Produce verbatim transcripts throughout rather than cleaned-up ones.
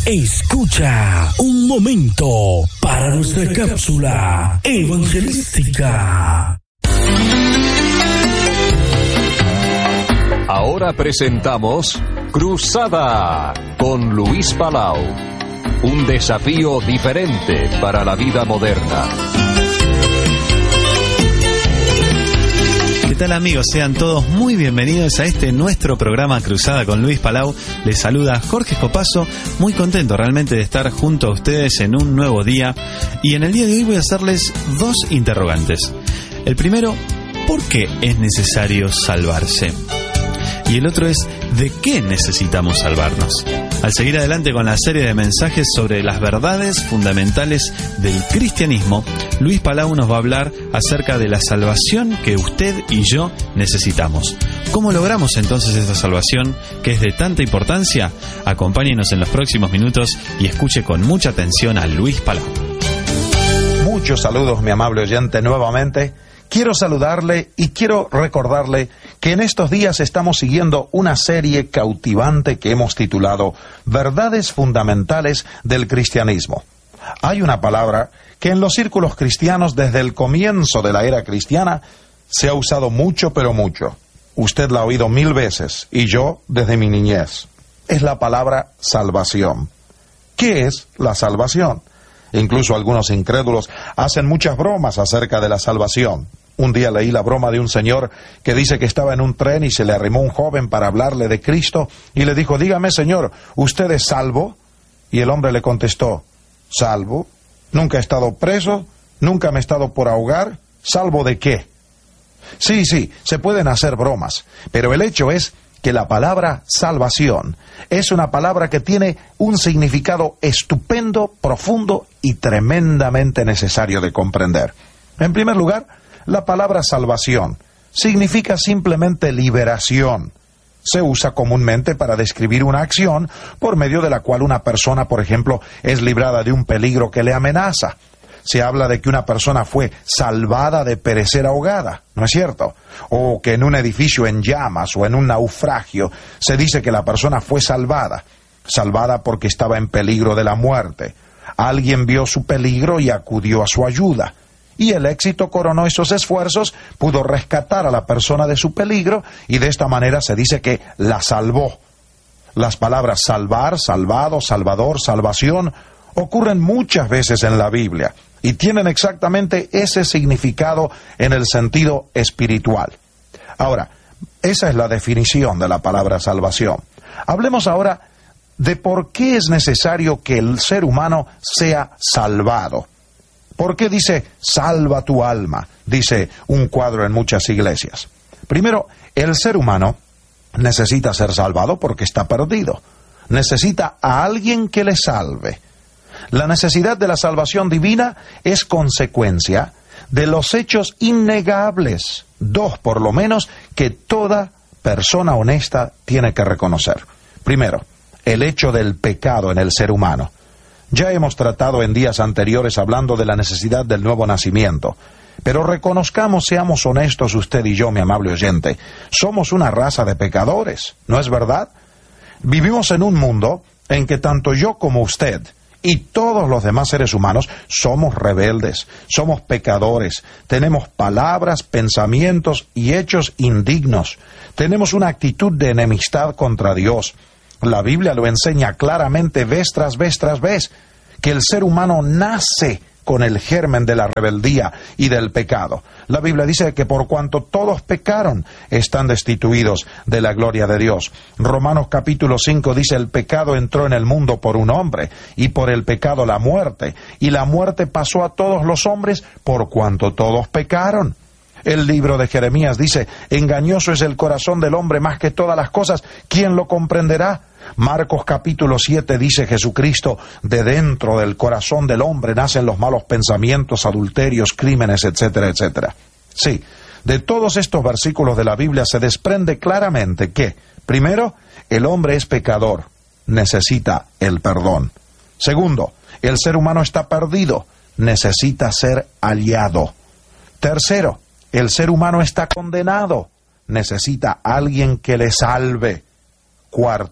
Escucha un momento para nuestra cápsula evangelística. Ahora presentamos Cruzada con Luis Palau. Un desafío diferente para la vida moderna. ¿Qué tal, amigos? Sean todos muy bienvenidos a este nuestro programa Cruzada con Luis Palau. Les saluda Jorge Copazo, muy contento realmente de estar junto a ustedes en un nuevo día. Y en el día de hoy voy a hacerles dos interrogantes. El primero, ¿por qué es necesario salvarse? Y el otro es, ¿de qué necesitamos salvarnos? Al seguir adelante con la serie de mensajes sobre las verdades fundamentales del cristianismo, Luis Palau nos va a hablar acerca de la salvación que usted y yo necesitamos. ¿Cómo logramos entonces esta salvación que es de tanta importancia? Acompáñenos en los próximos minutos y escuche con mucha atención a Luis Palau. Muchos saludos, mi amable oyente, nuevamente. Quiero saludarle y quiero recordarle que en estos días estamos siguiendo una serie cautivante que hemos titulado Verdades Fundamentales del Cristianismo. Hay una palabra que en los círculos cristianos desde el comienzo de la era cristiana se ha usado mucho, pero mucho. Usted la ha oído mil veces y yo desde mi niñez. Es la palabra salvación. ¿Qué es la salvación? Incluso algunos incrédulos hacen muchas bromas acerca de la salvación. Un día leí la broma de un señor que dice que estaba en un tren y se le arrimó un joven para hablarle de Cristo y le dijo, dígame, señor, ¿usted es salvo? Y el hombre le contestó, ¿salvo? Nunca he estado preso, nunca me he estado por ahogar, ¿salvo de qué? Sí, sí, se pueden hacer bromas, pero el hecho es que la palabra salvación es una palabra que tiene un significado estupendo, profundo y tremendamente necesario de comprender. En primer lugar, la palabra salvación significa simplemente liberación. Se usa comúnmente para describir una acción por medio de la cual una persona, por ejemplo, es librada de un peligro que le amenaza. Se habla de que una persona fue salvada de perecer ahogada, ¿no es cierto? O que en un edificio en llamas o en un naufragio se dice que la persona fue salvada, salvada porque estaba en peligro de la muerte. Alguien vio su peligro y acudió a su ayuda. Y el éxito coronó esos esfuerzos, pudo rescatar a la persona de su peligro y de esta manera se dice que la salvó. Las palabras salvar, salvado, salvador, salvación ocurren muchas veces en la Biblia y tienen exactamente ese significado en el sentido espiritual. Ahora, esa es la definición de la palabra salvación. Hablemos ahora de por qué es necesario que el ser humano sea salvado. ¿Por qué dice, salva tu alma? Dice un cuadro en muchas iglesias. Primero, el ser humano necesita ser salvado porque está perdido. Necesita a alguien que le salve. La necesidad de la salvación divina es consecuencia de los hechos innegables, dos por lo menos, que toda persona honesta tiene que reconocer. Primero, el hecho del pecado en el ser humano. Ya hemos tratado en días anteriores hablando de la necesidad del nuevo nacimiento. Pero reconozcamos, seamos honestos usted y yo, mi amable oyente, somos una raza de pecadores, ¿no es verdad? Vivimos en un mundo en que tanto yo como usted y todos los demás seres humanos somos rebeldes, somos pecadores, tenemos palabras, pensamientos y hechos indignos, tenemos una actitud de enemistad contra Dios. La Biblia lo enseña claramente vez tras vez tras vez, que el ser humano nace con el germen de la rebeldía y del pecado. La Biblia dice que por cuanto todos pecaron, están destituidos de la gloria de Dios. Romanos capítulo cinco dice, el pecado entró en el mundo por un hombre, y por el pecado la muerte, y la muerte pasó a todos los hombres por cuanto todos pecaron. El libro de Jeremías dice, engañoso es el corazón del hombre más que todas las cosas, ¿quién lo comprenderá? Marcos capítulo siete dice Jesucristo, de dentro del corazón del hombre nacen los malos pensamientos, adulterios, crímenes, etcétera, etcétera. Sí, de todos estos versículos de la Biblia se desprende claramente que, primero, el hombre es pecador, necesita el perdón. Segundo, el ser humano está perdido, necesita ser hallado. Tercero, el ser humano está condenado, necesita alguien que le salve. Cuarto,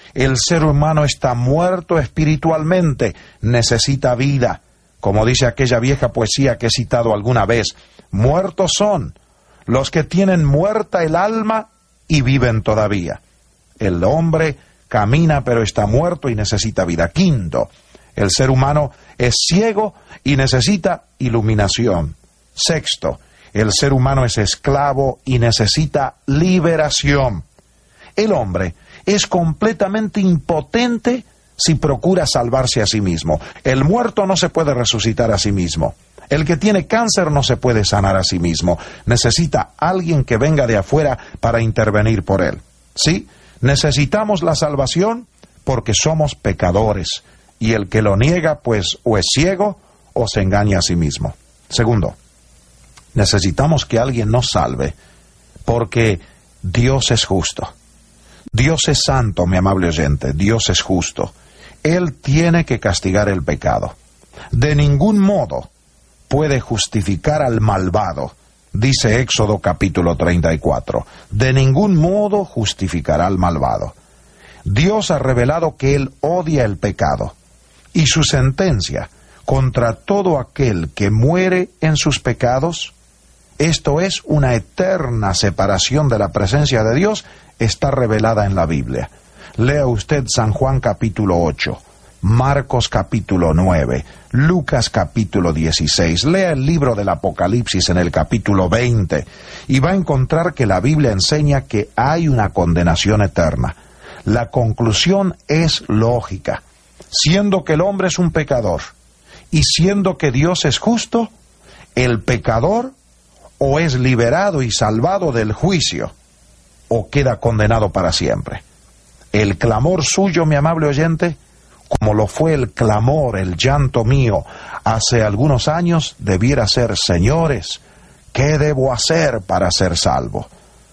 El ser humano está muerto espiritualmente, necesita vida. Como dice aquella vieja poesía que he citado alguna vez, muertos son los que tienen muerta el alma y viven todavía. El hombre camina pero está muerto y necesita vida. Quinto, el ser humano es ciego y necesita iluminación. Sexto, el ser humano es esclavo y necesita liberación. El hombre es completamente impotente si procura salvarse a sí mismo. El muerto no se puede resucitar a sí mismo. El que tiene cáncer no se puede sanar a sí mismo. Necesita alguien que venga de afuera para intervenir por él. ¿Sí? Necesitamos la salvación porque somos pecadores. Y el que lo niega, pues, o es ciego o se engaña a sí mismo. Segundo, necesitamos que alguien nos salve porque Dios es justo. Dios es santo, mi amable oyente. Dios es justo. Él tiene que castigar el pecado. De ningún modo puede justificar al malvado, dice Éxodo capítulo treinta y cuatro. De ningún modo justificará al malvado. Dios ha revelado que Él odia el pecado, y su sentencia contra todo aquel que muere en sus pecados, esto es una eterna separación de la presencia de Dios, está revelada en la Biblia. Lea usted San Juan capítulo ocho, Marcos capítulo nueve, Lucas capítulo dieciséis, lea el libro del Apocalipsis en el capítulo veinte, y va a encontrar que la Biblia enseña que hay una condenación eterna. La conclusión es lógica. Siendo que el hombre es un pecador, y siendo que Dios es justo, el pecador o es liberado y salvado del juicio, o queda condenado para siempre. El clamor suyo, mi amable oyente, como lo fue el clamor, el llanto mío hace algunos años, debiera ser: señores, ¿qué debo hacer para ser salvo?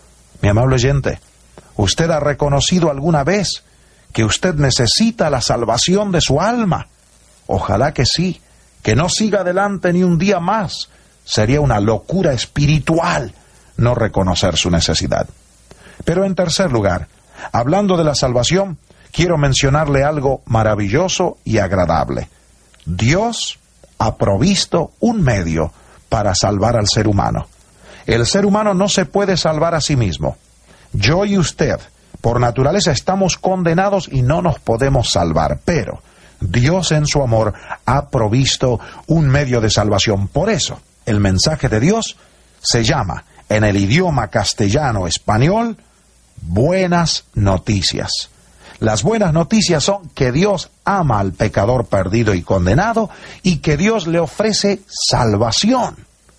Mi amable oyente, ¿usted ha reconocido alguna vez que usted necesita la salvación de su alma? Ojalá que sí, que no siga adelante ni un día más. Sería una locura espiritual no reconocer su necesidad. Pero en tercer lugar, hablando de la salvación, quiero mencionarle algo maravilloso y agradable. Dios ha provisto un medio para salvar al ser humano. El ser humano no se puede salvar a sí mismo. Yo y usted, por naturaleza, estamos condenados y no nos podemos salvar, pero Dios en su amor ha provisto un medio de salvación. Por eso, el mensaje de Dios se llama, en el idioma castellano-español, buenas noticias. Las buenas noticias son que Dios ama al pecador perdido y condenado y que Dios le ofrece salvación.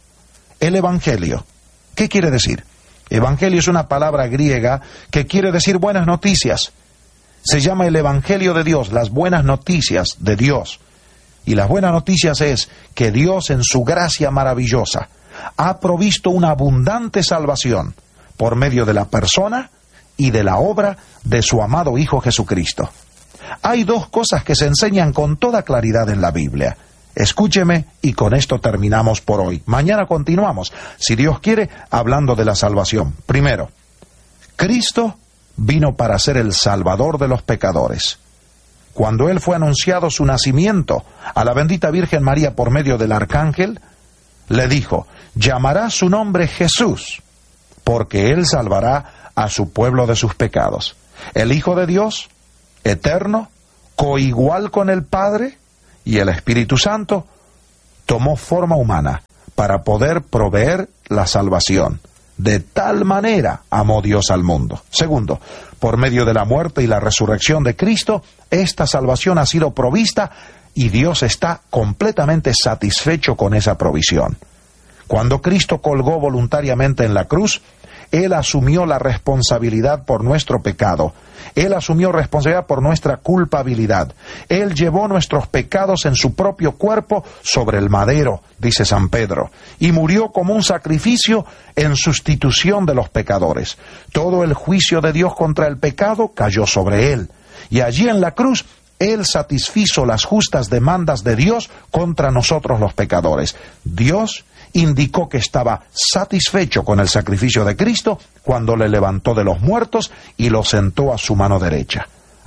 El Evangelio, ¿qué quiere decir? Evangelio es una palabra griega que quiere decir buenas noticias. Se llama el Evangelio de Dios, las buenas noticias de Dios. Y las buenas noticias es que Dios en su gracia maravillosa ha provisto una abundante salvación por medio de la persona y de la obra de su amado Hijo Jesucristo. Hay dos cosas que se enseñan con toda claridad en la Biblia. Escúcheme y con esto terminamos por hoy. Mañana continuamos, si Dios quiere, hablando de la salvación. Primero, Cristo vino para ser el Salvador de los pecadores. Cuando Él fue anunciado su nacimiento a la bendita Virgen María por medio del arcángel, le dijo: llamará su nombre Jesús, porque Él salvará a su pueblo de sus pecados. El Hijo de Dios, eterno, coigual con el Padre y el Espíritu Santo, tomó forma humana para poder proveer la salvación. De tal manera amó Dios al mundo. Segundo, por medio de la muerte y la resurrección de Cristo, esta salvación ha sido provista y Dios está completamente satisfecho con esa provisión. Cuando Cristo colgó voluntariamente en la cruz, Él asumió la responsabilidad por nuestro pecado. Él asumió responsabilidad por nuestra culpabilidad. Él llevó nuestros pecados en su propio cuerpo sobre el madero, dice San Pedro, y murió como un sacrificio en sustitución de los pecadores. Todo el juicio de Dios contra el pecado cayó sobre Él. Y allí en la cruz, Él satisfizo las justas demandas de Dios contra nosotros los pecadores. Dios indicó que estaba satisfecho con el sacrificio de Cristo cuando le levantó de los muertos y lo sentó a su mano derecha.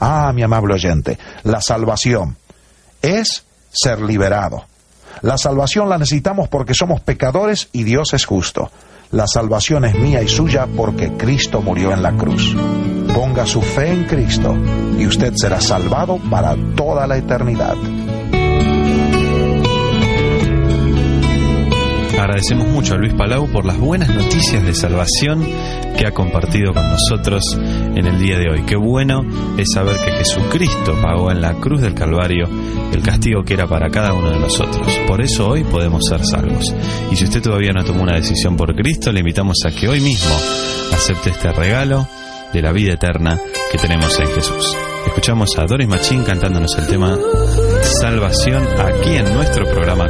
Ah, mi amable oyente, la salvación es ser liberado. La salvación la necesitamos porque somos pecadores y Dios es justo. La salvación es mía y suya porque Cristo murió en la cruz. Ponga su fe en Cristo y usted será salvado para toda la eternidad. Agradecemos mucho a Luis Palau por las buenas noticias de salvación que ha compartido con nosotros en el día de hoy. Qué bueno es saber que Jesucristo pagó en la cruz del Calvario el castigo que era para cada uno de nosotros. Por eso hoy podemos ser salvos. Y si usted todavía no tomó una decisión por Cristo, le invitamos a que hoy mismo acepte este regalo de la vida eterna que tenemos en Jesús. Escuchamos a Doris Machín cantándonos el tema Salvación aquí en nuestro programa